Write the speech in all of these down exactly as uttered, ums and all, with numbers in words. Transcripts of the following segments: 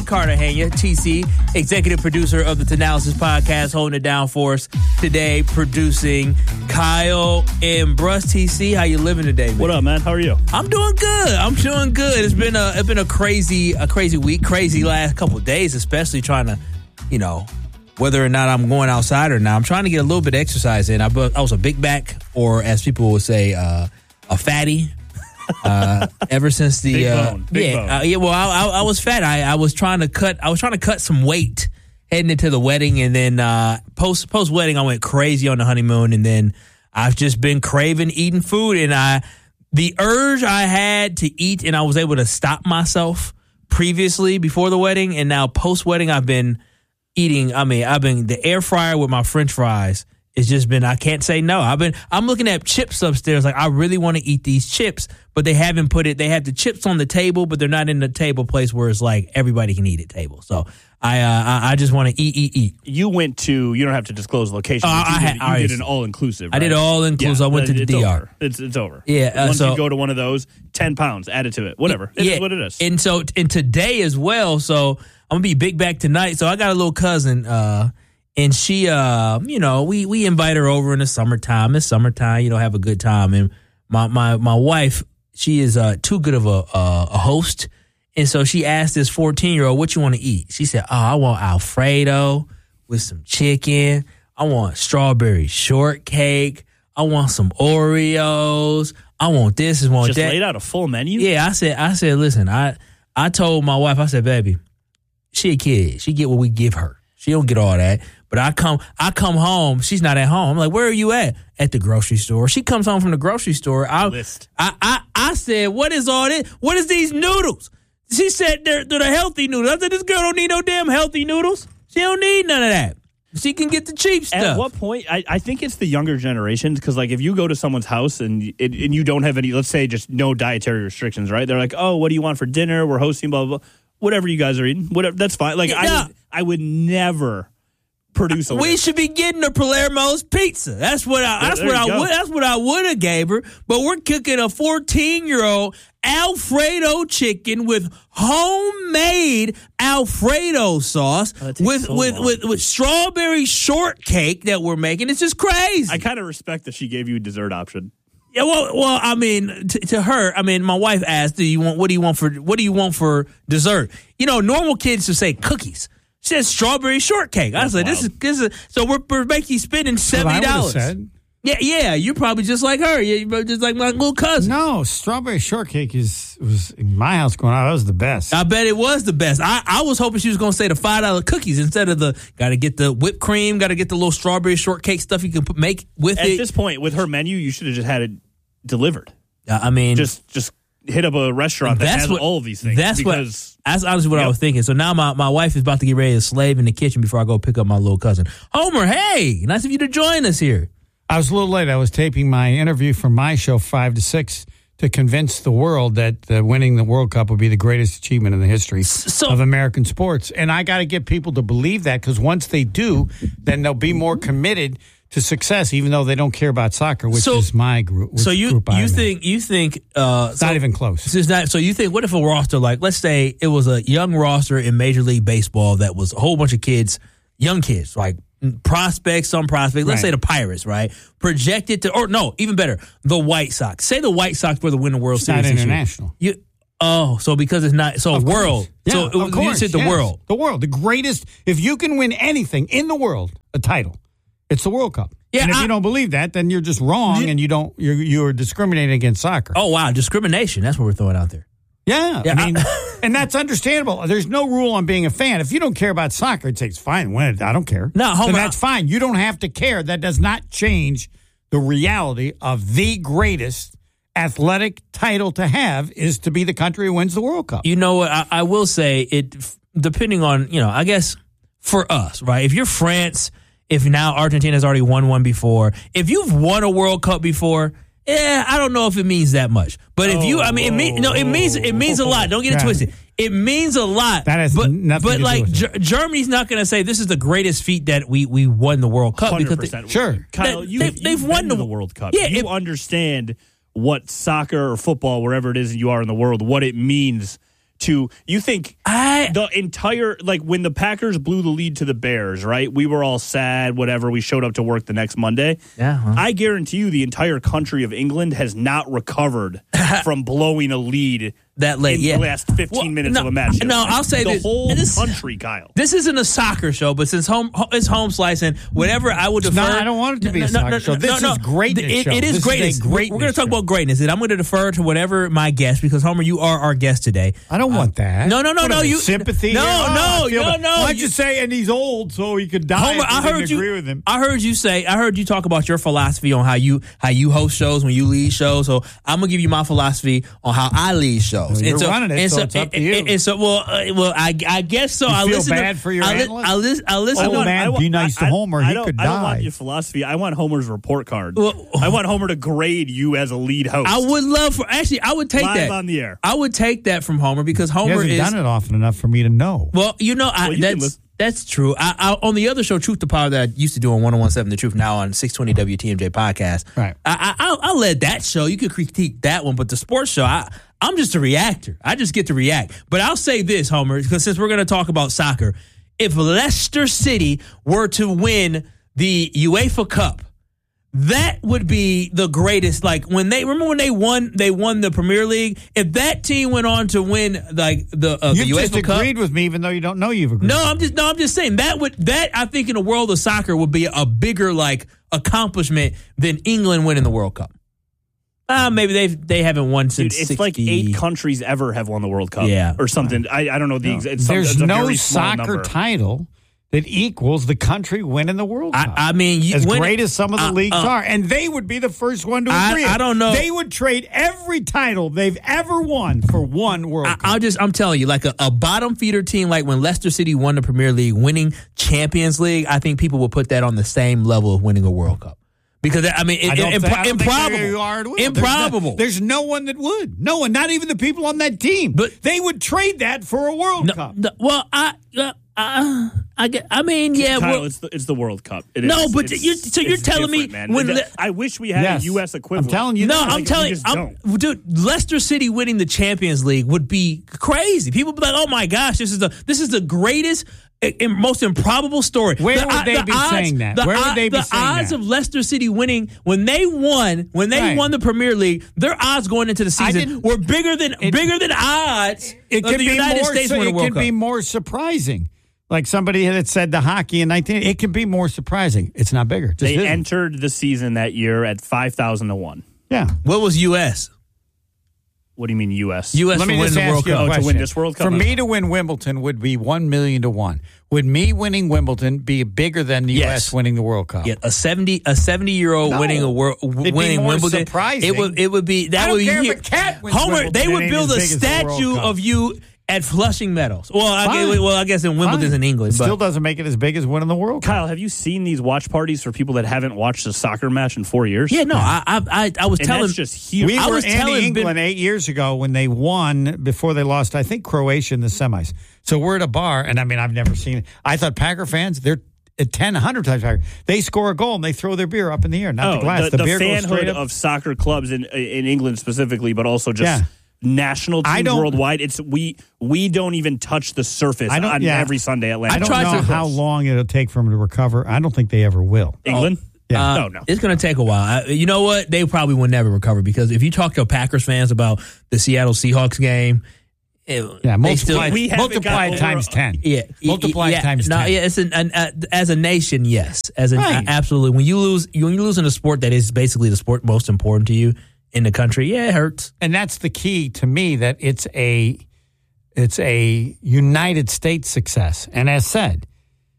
Cartagena, T C, executive producer of the Tanalysis podcast, holding it down for us today, producing Kyle and Bruss. T C, how you living today, man? What up, man? How are you? I'm doing good. I'm doing good. It's been a it's been a crazy a crazy week, crazy last couple of days, especially trying to, you know, whether or not I'm going outside or not. I'm trying to get a little bit of exercise in. I, I was a big back, or as people would say, uh, a fatty. uh, ever since the big uh, bone, big yeah, bone. Uh, yeah. Well, I, I, I was fat. I, I was trying to cut. I was trying to cut some weight heading into the wedding, and then uh, post post wedding, I went crazy on the honeymoon, and then I've just been craving eating food, and I the urge I had to eat, and I was able to stop myself previously before the wedding, and now post wedding, I've been eating. I mean, I've been the air fryer with my French fries. It's just been, I can't say no. I've been, I'm looking at chips upstairs. Like, I really want to eat these chips, but they haven't put it, they have the chips on the table, but they're not in the table place where it's like everybody can eat at table. So I, uh, I, I just want to eat, eat, eat. You went to, you don't have to disclose location. Uh, but you I did, had- you I did was- an all-inclusive, I did right? all inclusive. Yeah, I went to the it's D R. Over. It's, it's over. Yeah, uh, Once so- you go to one of those, ten pounds added to it. Whatever. It yeah, is what it is. And so, and today as well. So I'm gonna be big back tonight. So I got a little cousin, uh, and she, uh, you know, we we invite her over in the summertime. It's summertime, you know, have a good time. And my my my wife, she is uh, too good of a uh, a host, and so she asked this fourteen year old, "What you want to eat?" She said, "Oh, I want Alfredo with some chicken. I want strawberry shortcake. I want some Oreos. I want this and want Just that." laid out a full menu? Yeah, I said, I said, listen, I I told my wife, I said, baby, she a kid. She get what we give her. She don't get all that. But I come I come home, she's not at home. I'm like, where are you at? At the grocery store. She comes home from the grocery store. I List. I I, I said, what is all this? What is these noodles? She said they're, they're the healthy noodles. I said, this girl don't need no damn healthy noodles. She don't need none of that. She can get the cheap stuff. At what point, I, I think it's the younger generations, because like if you go to someone's house and it, and you don't have any, let's say just no dietary restrictions, right? They're like, oh, what do you want for dinner? We're hosting, blah, blah, blah. Whatever you guys are eating, whatever, that's fine. Like Yeah. I, would, I would never produce a We list. should be getting a Palermo's pizza. That's what I. Yeah, that's there what you I go. would. That's what I would have gave her. But we're cooking a fourteen-year-old Alfredo chicken with homemade Alfredo sauce Oh, that takes with so with, long. with with strawberry shortcake that we're making. It's just crazy. I kind of respect that she gave you a dessert option. Yeah, well, well, I mean, t- to her, I mean, my wife asked, "Do you want? What do you want for? What do you want for dessert?" You know, normal kids would say cookies. She said strawberry shortcake. I That's said, "This is wild. this is." So we're, we're making spending seventy dollars. Yeah, yeah, you're probably just like her. Yeah, you're just like my little cousin. No, strawberry shortcake is was in my house going on. That was the best. I bet it was the best. I, I was hoping she was going to say the five dollar cookies instead of the got to get the whipped cream, got to get the little strawberry shortcake stuff you can put, make with At it. this point, with her menu, you should have just had it delivered. Uh, I mean, Just just hit up a restaurant that that's has what all of these things. That's because what. That's honestly what I Yep. was thinking. So now my, my wife is about to get ready to slave in the kitchen before I go pick up my little cousin. Homer, hey, nice of you to join us here. I was a little late. I was taping my interview for my show, Five to Six, to convince the world that uh, winning the World Cup would be the greatest achievement in the history So- of American sports. And I got to get people to believe that, because once they do, then they'll be more committed to success, even though they don't care about soccer, which So- is my group. Which So you group I'm you in. think you think uh, It's so, not even close. This is not, so you think, what if a roster, like, let's say it was a young roster in Major League Baseball that was a whole bunch of kids, young kids, like prospects, some prospects, let's Right. say the Pirates, right? Projected to, or no, even better, the White Sox. Say the White Sox were to win the World It's Series not this year. international. You, oh, so because it's not, so Of course. world. Yeah, so of you course, said the yes. world. The world. The greatest. If you can win anything in the world, a title, it's the World Cup. Yeah, and if I- you don't believe that, then you're just wrong, You- and you don't. You're you're discriminating against soccer. Oh, wow, discrimination. That's what we're throwing out there. Yeah, Yeah, I mean, I- and that's understandable. There's no rule on being a fan. If you don't care about soccer, it takes fine, win it. I don't care. No, Homer, then that's fine. You don't have to care. That does not change the reality of the greatest athletic title to have is to be the country who wins the World Cup. You know what? I, I will say it, depending on, you know, I guess for us, right? If you're France, if now Argentina's already won one before, if you've won a World Cup before, yeah, I don't know if it means that much. But if you, I mean, it means, no, it means, it means a lot. Don't get it Yeah. twisted. It means a lot. That has but, nothing but to do like with it. Ger- Germany's not going to say this is the greatest feat that we, we won the World Cup one hundred because they, percent. Sure. Kyle, They- you, they've- you've they've been won to the- the World Cup. Yeah, you if- understand what soccer or football, wherever it is you are in the world, what it means to, you think I, the entire, like when the Packers blew the lead to the Bears, right? We were all sad, whatever. We showed up to work the next Monday. Yeah, huh? I guarantee you the entire country of England has not recovered from blowing a lead that late, in yeah. the last fifteen well, minutes no, of a match. No, I'll say the this. whole this, country, Kyle. This isn't a soccer show, but since home it's home slicing, whatever I would defer. No, I don't want it to be no, a soccer no, no, show. No, this no, is greatness. It, show. it is this greatness. Is a greatness We're going to talk show. about greatness, and I'm going to defer to whatever my guest, because Homer, you are our guest today. I don't uh, want that. No, no, no, what no. You sympathy? No, here? no, oh, no, no. Why'd you say? And he's old, so he could die. Homer, I heard you. Agree with him. I heard you say. I heard you talk about your philosophy on how you how you host shows when you lead shows. So I'm gonna give you my philosophy on how I lead shows. Well, you're and so, running it, and so so it's up and, to you. And, and so, well, uh, well, I, I guess so. You I feel listen bad to, for your I, li- analyst? I, li- I listen. Oh, to man, be nice to I, Homer. I He don't, could I don't die. want your philosophy. I want Homer's report card. Well, I want Homer to grade you as a lead host. I would love for actually. I would take Live that on the air. I would take that from Homer because He Homer hasn't is. done it often enough for me to know. Well, you know, I, Well, you can that's listen. that's true. I, I, on the other show, Truth to Power, that I used to do on one oh one seven The Truth, now on six twenty W T M J podcast. Right. I, I, I, I led that show. You could critique that one, but the sports show, I, I'm just a reactor. I just get to react. But I'll say this, Homer, because since we're going to talk about soccer, if Leicester City were to win the UEFA Cup, that would be the greatest. Like when they remember when they won, they won the Premier League. If that team went on to win like the, uh, the You've UEFA just Cup, agreed with me, even though you don't know you've agreed. no, I'm just no, I'm just saying that would that I think in the world of soccer would be a bigger like accomplishment than England winning the World Cup. Uh, maybe they they haven't won Dude, since it's sixty. like eight countries ever have won the World Cup. Yeah. Or something. I, I don't know the exact. It's some- There's it's a no very small soccer number. title that equals the country winning the World Cup. I, I mean, you, as when, great as some of the uh, leagues uh, are, and they would be the first one to I- agree. I don't know. They would trade every title they've ever won for one World I, Cup. I'll just I'm telling you, like a, a bottom feeder team, like when Leicester City won the Premier League, winning Champions League, I think people will put that on the same level of winning a World Cup. Because I mean, it, I don't it, think- impro- I don't think improbable, they are at will. improbable. There's no, there's no one that would. No one, not even the people on that team. But- they would trade that for a World No, Cup. no, well, I, uh, I, I, get- I mean, yeah, Kyle, well, it's the, it's the World Cup. It No, is. but It's- you're- so you're it's telling me different, man. when And Le- I wish we had Yes. a U S equivalent. I'm telling you no, that. I'm we telling you, just I'm, don't. dude, Leicester City winning the Champions League would be crazy. People would be like, "Oh my gosh, this is the this is the greatest, eh, eh, most improbable story." Where The would o- they the be odds- saying that? The, Where would o- they be the saying odds that? of Leicester City winning when they won when they Right. won the Premier League, their odds going into the season didn't- were bigger than It- bigger than odds It of could the be United more. States so- winning it a World could be Cup. more surprising. Like somebody that said the hockey in nineteen, it can be more surprising. It's not bigger. Just They isn't. entered the season that year at five thousand to one. Yeah. What was U S? What do you mean U S? U S Let for me winning just the ask World you a Cup. Oh, to question. win this World Cup? For me to win Wimbledon would be one million to one. Would me winning Wimbledon be bigger than the Yes. U S winning the World Cup? Yeah, a seventy a seventy year old No. winning a world It'd be winning more Wimbledon. surprising. It would it would be that I would don't be care if here. a cat wins Homer. Wimbledon, They it would ain't build as a big as the World statue Cup. of you at Flushing Meadows. Well, I Fine. guess, well, I guess in Wimbledon's Fine. in England, It but still doesn't make it as big as winning the World Cup. Kyle, have you seen these watch parties for people that haven't watched a soccer match in four years? yeah, no, I I I, I was And telling that's just huge. We I were was in telling England Ben- eight years ago when they won before they lost, I think, Croatia in the semis. So we're at a bar, and I mean, I've never seen it. I thought Packer fans, they're at ten, one hundred times Packer. They score a goal, and they throw their beer up in the air, not the Oh, glass. the, the beer goes straight fanhood up. of soccer clubs in in England specifically, but also just Yeah. national I teams don't- worldwide. It's we we don't even touch the surface I don't- on yeah. every Sunday at I Lambeau. don't tried know to- how long it'll take for them to recover. I don't think they ever will. England. Yeah. Uh, no, no. It's going to take a while. I, you know what? They probably will never recover because if you talk to Packers fans about the Seattle Seahawks game, it, Yeah, they still, multiply, we haven't multiply got it times over- ten. yeah, multiply yeah, it times no, ten. yeah, it's an, an uh, as a nation, yes, as an Right. uh, absolutely. When you lose, when you lose in a sport that is basically the sport most important to you in the country, yeah, it hurts. And that's the key to me, that it's a it's a United States success. And as said,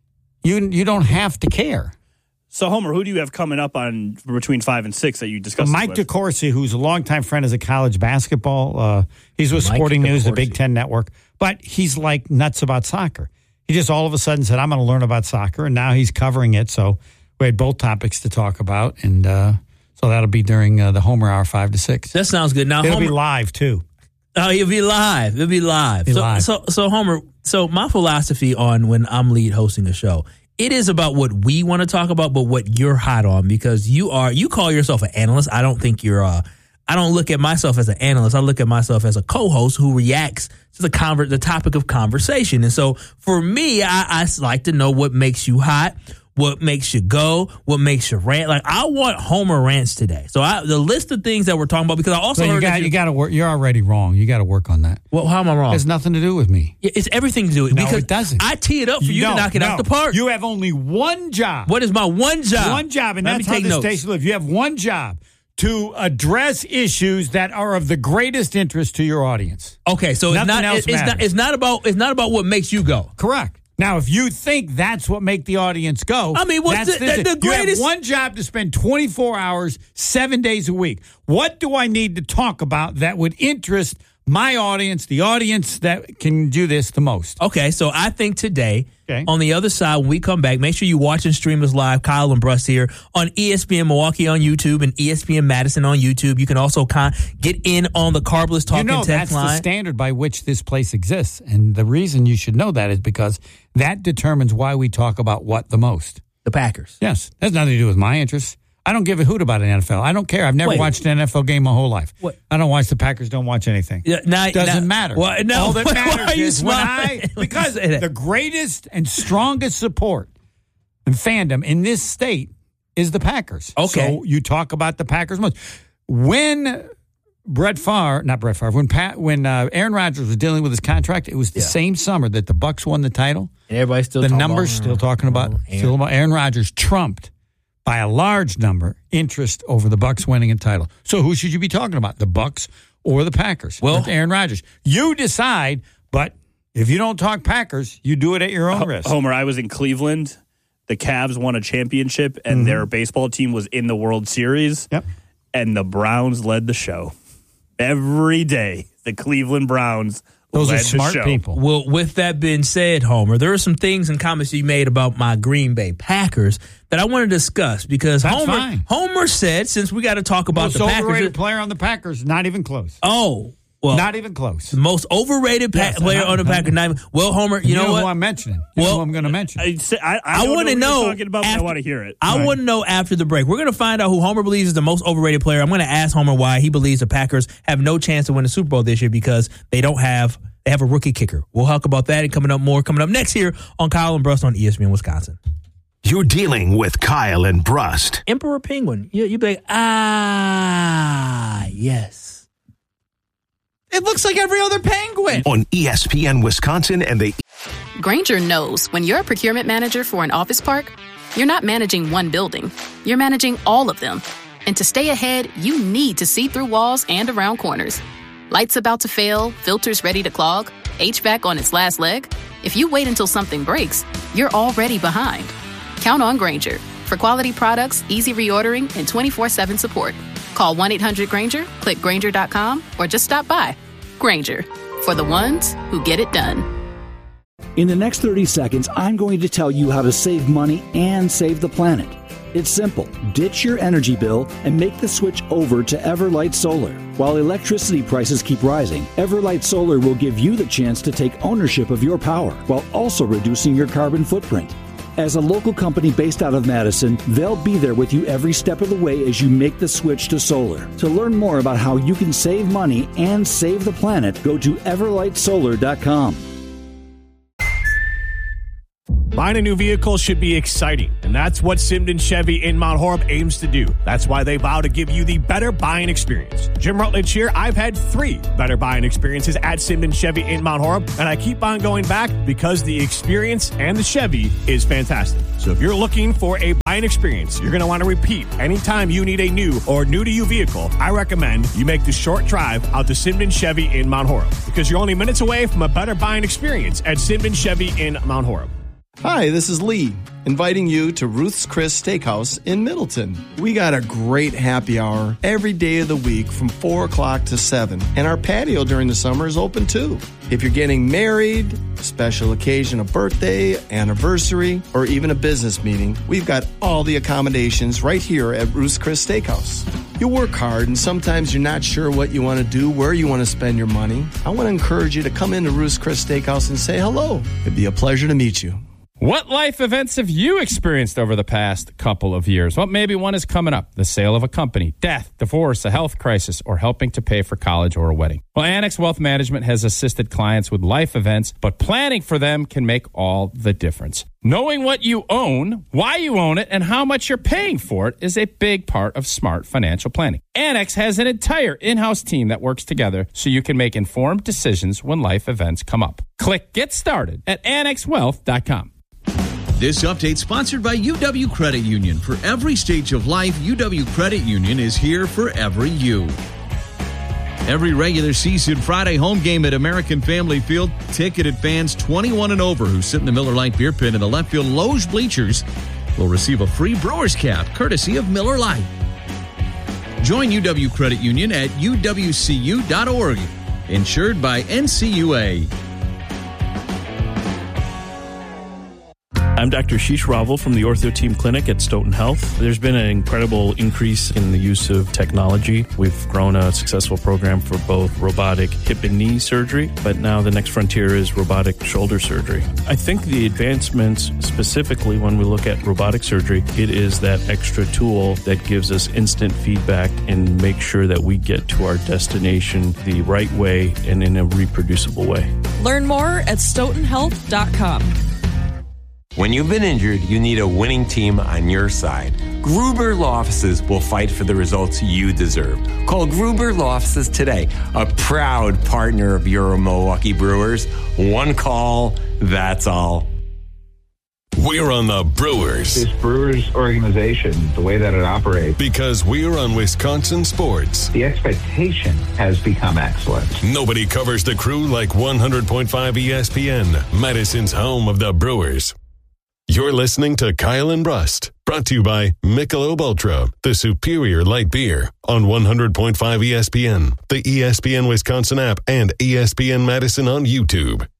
you you don't have to care. So, Homer, who do you have coming up on between five and six that you discussed? Mike this with? DeCourcy, who's a longtime friend as a college basketball, uh, he's with Mike Sporting News, the Big DeCourcy. Ten Network, but he's like nuts about soccer. He just all of a sudden said, I'm going to learn about soccer, and now he's covering it. So we had both topics to talk about, and uh, so that'll be during uh, the Homer Hour, five to six. That sounds good. Now, It'll Homer, be live, too. oh, it'll be live. It'll be live. Be so, live. so, so, Homer. So, my philosophy on when I'm lead hosting a show, it is about what we want to talk about, but what you're hot on because you are you call yourself an analyst. I don't think you're a I don't look at myself as an analyst. I look at myself as a co-host who reacts to the conver- the topic of conversation. And so for me, I, I like to know what makes you hot, what makes you go, what makes you rant. Like, I want Homer rants today. So I, the list of things that we're talking about, because I also so you heard got that you got to work. You're already wrong. You got to work on that. Well, how am I wrong? It has nothing to do with me. It's everything to do with it. No, because it doesn't. I tee it up for you no, to knock it no. out the park. You have only one job. What is my one job? One job, and Let that's me how take this notes. station lives. You have one job: to address issues that are of the greatest interest to your audience. Okay, so it's Nothing not, else it's, it's not. matters. It's not about. It's not about what makes you go. Correct. Now, if you think that's what make the audience go, I mean, what's that's the- this. the- the You greatest- have one job to spend twenty-four hours, seven days a week. What do I need to talk about that would interest my audience, the audience that can do this the most? Okay, so I think today, Okay. on the other side, when we come back, make sure you watch and stream us live, Kyle and Bruss here on E S P N Milwaukee on YouTube and E S P N Madison on YouTube. You can also con- get in on the Carbless Talking You know, text that's line. the standard by which this place exists. And the reason you should know that is because that determines why we talk about what the most. The Packers. Yes. That has nothing to do with my interests. I don't give a hoot about an N F L. I don't care. I've never Wait. watched an N F L game my whole life. What? I don't watch the Packers, don't watch anything. Yeah, now- Doesn't now- matter. Well, no, All that why matters are you is when smiling? I, because Say that. the greatest and strongest support and fandom in this state is the Packers. Okay. So you talk about the Packers most. When Brett Favre, not Brett Favre, when Pat, when uh, Aaron Rodgers was dealing with his contract, it was the Yeah. same summer that the Bucks won the title. And everybody's still The talking numbers about, still talking about Aaron. still about Aaron Rodgers trumped by a large number interest over the Bucks winning a title. So who should you be talking about? The Bucks or the Packers? Well- With Aaron Rodgers. You decide, but if you don't talk Packers, you do it at your own risk. Homer, I was in Cleveland. The Cavs won a championship, and their baseball team was in the World Series. Yep. And the Browns led the show. Every day, the Cleveland Browns Those led are smart the show. people. Well, with that being said, Homer, there are some things and comments you made about my Green Bay Packers that I want to discuss because That's Homer fine. Homer said, since we got to talk about Most the overrated Packers. player on the Packers, not even close. Oh, well, Not even close. the most overrated pa- Yes, player uh-huh, on the uh-huh. Packers. Not even- Well, Homer, you, You, know, know, what? who I'm mentioning. You Well, know who I'm going to mention. I, say- I, I, I don't want to know. know. What you're talking about, but I after- want to hear it. I want to know after the break. We're going to find out who Homer believes is the most overrated player. I'm going to ask Homer why he believes the Packers have no chance to win the Super Bowl this year because they don't have they have a rookie kicker. We'll talk about that and coming up more coming up next here on Kyle and Brust on E S P N Wisconsin. You're dealing with Kyle and Brust. Emperor Penguin. You you be like ah yes. It looks like every other penguin. On E S P N Wisconsin and the Grainger knows when you're a procurement manager for an office park, you're not managing one building, you're managing all of them. And to stay ahead, you need to see through walls and around corners. Lights about to fail, filters ready to clog, H V A C on its last leg. If you wait until something breaks, you're already behind. Count on Grainger for quality products, easy reordering, and twenty-four seven support. Call one eight hundred Grainger, click Grainger dot com, or just stop by. Grainger, for the ones who get it done. In the next thirty seconds, I'm going to tell you how to save money and save the planet. It's simple. Ditch your energy bill and make the switch over to Everlight Solar. While electricity prices keep rising, Everlight Solar will give you the chance to take ownership of your power while also reducing your carbon footprint. As a local company based out of Madison, they'll be there with you every step of the way as you make the switch to solar. To learn more about how you can save money and save the planet, go to everlight solar dot com. Buying a new vehicle should be exciting, and that's what Simden Chevy in Mount Horeb aims to do. That's why they vow to give you the better buying experience. Jim Rutledge here. I've had three better buying experiences at Simden Chevy in Mount Horeb, and I keep on going back because the experience and the Chevy is fantastic. So if you're looking for a buying experience you're going to want to repeat anytime you need a new or new-to-you vehicle, I recommend you make the short drive out to Simden Chevy in Mount Horeb because you're only minutes away from a better buying experience at Simden Chevy in Mount Horeb. Hi, this is Lee, inviting you to Ruth's Chris Steakhouse in Middleton. We got a great happy hour every day of the week from four o'clock to seven, and our patio during the summer is open too. If you're getting married, special occasion, a birthday, anniversary, or even a business meeting, we've got all the accommodations right here at Ruth's Chris Steakhouse. You work hard, and sometimes you're not sure what you want to do, where you want to spend your money. I want to encourage you to come into Ruth's Chris Steakhouse and say hello. It'd be a pleasure to meet you. What life events have you experienced over the past couple of years? Well, maybe one is coming up. The sale of a company, death, divorce, a health crisis, or helping to pay for college or a wedding. Well, Annex Wealth Management has assisted clients with life events, but planning for them can make all the difference. Knowing what you own, why you own it, and how much you're paying for it is a big part of smart financial planning. Annex has an entire in-house team that works together so you can make informed decisions when life events come up. Click Get Started at annex wealth dot com. This update sponsored by U W Credit Union. For every stage of life, U W Credit Union is here for every you. Every regular season Friday home game at American Family Field, ticketed fans twenty-one and over who sit in the Miller Lite beer pit in the left field loge bleachers will receive a free Brewers cap courtesy of Miller Lite. Join U W Credit Union at U W C U dot org. Insured by N C U A. I'm Doctor Sheesh Ravel from the Ortho Team Clinic at Stoughton Health. There's been an incredible increase in the use of technology. We've grown a successful program for both robotic hip and knee surgery, but now the next frontier is robotic shoulder surgery. I think the advancements, specifically when we look at robotic surgery, it is that extra tool that gives us instant feedback and makes sure that we get to our destination the right way and in a reproducible way. Learn more at stoughton health dot com. When you've been injured, you need a winning team on your side. Gruber Law Offices will fight for the results you deserve. Call Gruber Law Offices today, a proud partner of your Milwaukee Brewers. One call, that's all. We're on the Brewers. This Brewers organization, the way that it operates. Because we're on Wisconsin sports. The expectation has become excellent. Nobody covers the Crew like one hundred point five E S P N, Madison's home of the Brewers. You're listening to Kyle and Brust, brought to you by Michelob Ultra, the superior light beer, on one hundred point five E S P N, the E S P N Wisconsin app, and E S P N Madison on YouTube.